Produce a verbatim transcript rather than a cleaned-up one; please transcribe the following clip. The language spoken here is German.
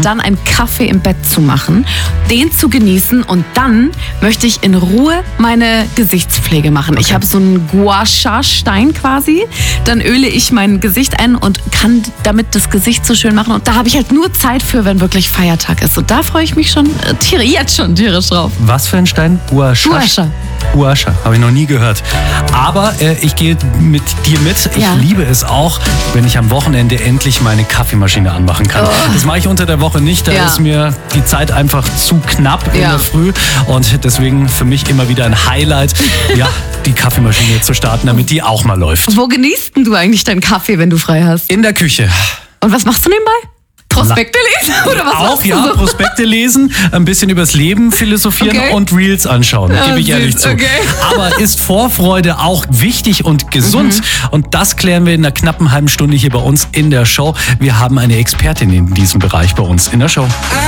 dann einen Kaffee im Bett zu machen, den zu genießen und dann möchte ich in Ruhe meine Gesichtspflege machen. Okay. Ich habe so einen Gua Sha Stein quasi, dann öle ich mein Gesicht ein und kann damit das Gesicht so schön machen und da habe ich halt nur Zeit für, wenn wirklich Feiertag ist und da freue ich mich schon äh, Tiere, jetzt schon tierisch drauf. Was für ein Stein? Gua Sha. Gua Sha. Gua Sha, habe ich noch nie gehört. Aber äh, ich gehe mit dir mit. Ich Ja. liebe es auch, wenn ich am Wochenende endlich meine Kaffeemaschine anmachen kann. Oh. Das mache ich unter der Woche nicht. Da Ja. ist mir die Zeit einfach zu knapp in Ja. der Früh. Und deswegen für mich immer wieder ein Highlight, ja, die Kaffeemaschine zu starten, damit die auch mal läuft. Wo genießt denn du eigentlich deinen Kaffee, wenn du frei hast? In der Küche. Und was machst du nebenbei? Prospekte lesen? Oder was Auch, machst du ja, so? Prospekte lesen, ein bisschen übers Leben philosophieren Okay. und Reels anschauen, Ja, gebe ich süß, ehrlich zu. okay. Aber ist Vorfreude auch wichtig und gesund? Mhm. Und das klären wir in einer knappen halben Stunde hier bei uns in der Show. Wir haben eine Expertin in diesem Bereich bei uns in der Show.